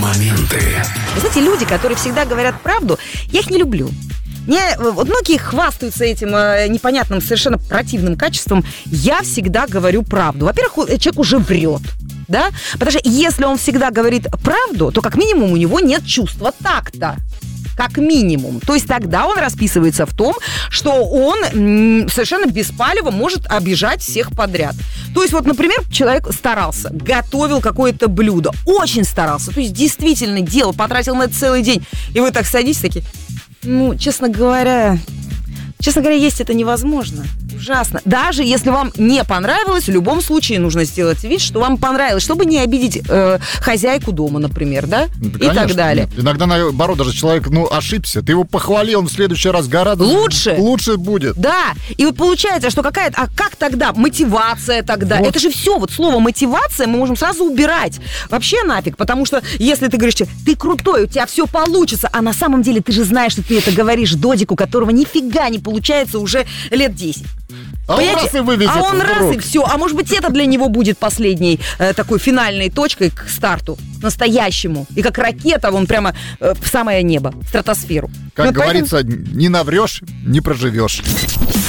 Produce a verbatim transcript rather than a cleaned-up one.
Моменты. Вы знаете, люди, которые всегда говорят правду, я их не люблю. Мне, вот многие хвастаются этим э, непонятным, совершенно противным качеством. Я всегда говорю правду. Во-первых, человек уже врет. Да? Потому что если он всегда говорит правду, то как минимум у него нет чувства такта. Как минимум. То есть тогда он расписывается в том, что он м, совершенно без палева может обижать всех подряд. То есть вот, например, человек старался, готовил какое-то блюдо, очень старался, то есть действительно делал, потратил на это целый день. И вы так садитесь, такие, ну, честно говоря, честно говоря, есть это невозможно. Ужасно. Даже если вам не понравилось, в любом случае нужно сделать вид, что вам понравилось, чтобы не обидеть э, хозяйку дома, например, да? Да, и конечно, так далее. Нет. Иногда, наоборот, даже человек, ну, ошибся. Ты его похвалил, он в следующий раз гораздо лучше. Лучше будет. Да. И вот получается, что какая-то... А как тогда? Мотивация тогда. Вот. Это же все. Вот слово мотивация мы можем сразу убирать. Вообще нафиг. Потому что если ты говоришь, ты крутой, у тебя все получится, а на самом деле ты же знаешь, что ты это говоришь додику, которого нифига не получается уже лет десять. А он раз и вывезет А он вдруг. раз и все. А может быть, это для него будет последней э, такой финальной точкой к старту настоящему. И как ракета, он прямо э, в самое небо, в стратосферу. Как Ну, говорится, поэтому... не наврешь, не проживешь.